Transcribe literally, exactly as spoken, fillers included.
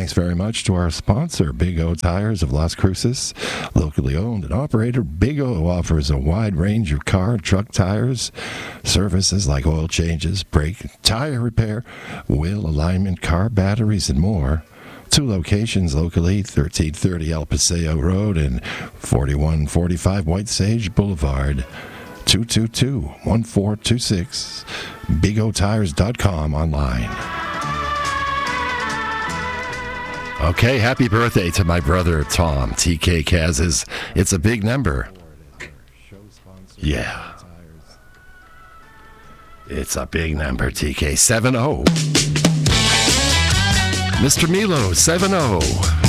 thanks very much to our sponsor, Big O Tires of Las Cruces. Locally owned and operated, Big O offers a wide range of car and truck tires, services like oil changes, brake, tire repair, wheel alignment, car batteries, and more. Two locations locally, thirteen thirty El Paseo Road and forty-one forty-five White Sage Boulevard. two two two, one four two six, big o tires dot com online. Okay, happy birthday to my brother Tom, T K Kaz's. It's a big number. Yeah. It's a big number, T K. seven oh. Mister Milo, seven oh.